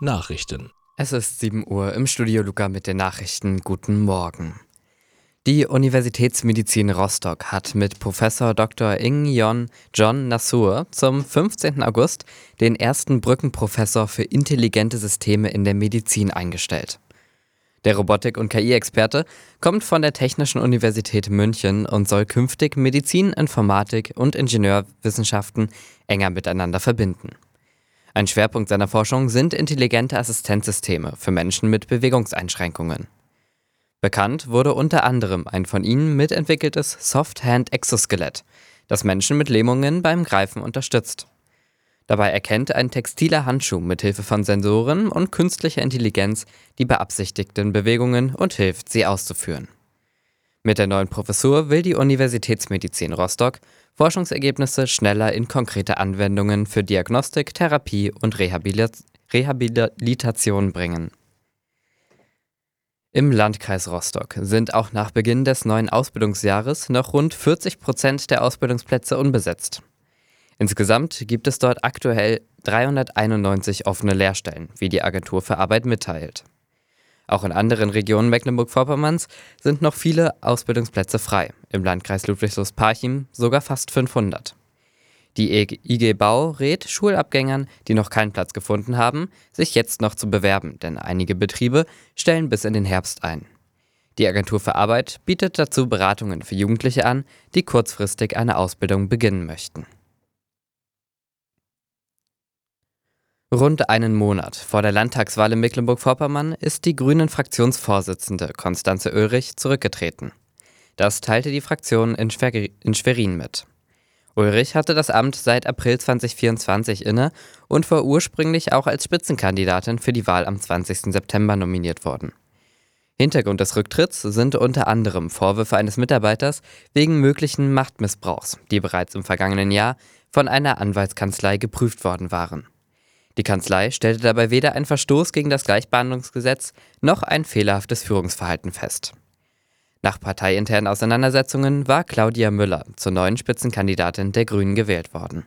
Nachrichten. Es ist 7 Uhr im Studio Luca mit den Nachrichten. Guten Morgen. Die Universitätsmedizin Rostock hat mit Professor Dr. Ing-Jon John Nassur zum 15. August den ersten Brückenprofessor für intelligente Systeme in der Medizin eingestellt. Der Robotik- und KI-Experte kommt von der Technischen Universität München und soll künftig Medizin, Informatik und Ingenieurwissenschaften enger miteinander verbinden. Ein Schwerpunkt seiner Forschung sind intelligente Assistenzsysteme für Menschen mit Bewegungseinschränkungen. Bekannt wurde unter anderem ein von ihnen mitentwickeltes Soft-Hand-Exoskelett, das Menschen mit Lähmungen beim Greifen unterstützt. Dabei erkennt ein textiler Handschuh mithilfe von Sensoren und künstlicher Intelligenz die beabsichtigten Bewegungen und hilft, sie auszuführen. Mit der neuen Professur will die Universitätsmedizin Rostock Forschungsergebnisse schneller in konkrete Anwendungen für Diagnostik, Therapie und Rehabilitation bringen. Im Landkreis Rostock sind auch nach Beginn des neuen Ausbildungsjahres noch rund 40% der Ausbildungsplätze unbesetzt. Insgesamt gibt es dort aktuell 391 offene Lehrstellen, wie die Agentur für Arbeit mitteilt. Auch in anderen Regionen Mecklenburg-Vorpommerns sind noch viele Ausbildungsplätze frei, im Landkreis Ludwigslust-Parchim sogar fast 500. Die IG Bau rät Schulabgängern, die noch keinen Platz gefunden haben, sich jetzt noch zu bewerben, denn einige Betriebe stellen bis in den Herbst ein. Die Agentur für Arbeit bietet dazu Beratungen für Jugendliche an, die kurzfristig eine Ausbildung beginnen möchten. Rund einen Monat vor der Landtagswahl in Mecklenburg-Vorpommern ist die Grünen-Fraktionsvorsitzende Constanze Ulrich zurückgetreten. Das teilte die Fraktion in Schwerin mit. Ulrich hatte das Amt seit April 2024 inne und war ursprünglich auch als Spitzenkandidatin für die Wahl am 20. September nominiert worden. Hintergrund des Rücktritts sind unter anderem Vorwürfe eines Mitarbeiters wegen möglichen Machtmissbrauchs, die bereits im vergangenen Jahr von einer Anwaltskanzlei geprüft worden waren. Die Kanzlei stellte dabei weder einen Verstoß gegen das Gleichbehandlungsgesetz noch ein fehlerhaftes Führungsverhalten fest. Nach parteiinternen Auseinandersetzungen war Claudia Müller zur neuen Spitzenkandidatin der Grünen gewählt worden.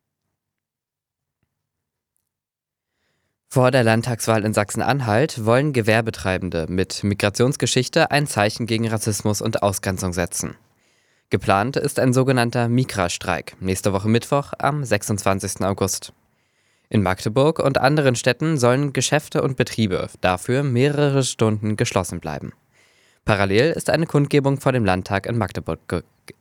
Vor der Landtagswahl in Sachsen-Anhalt wollen Gewerbetreibende mit Migrationsgeschichte ein Zeichen gegen Rassismus und Ausgrenzung setzen. Geplant ist ein sogenannter Migra-Streik nächste Woche Mittwoch am 26. August. In Magdeburg und anderen Städten sollen Geschäfte und Betriebe dafür mehrere Stunden geschlossen bleiben. Parallel ist eine Kundgebung vor dem Landtag in Magdeburg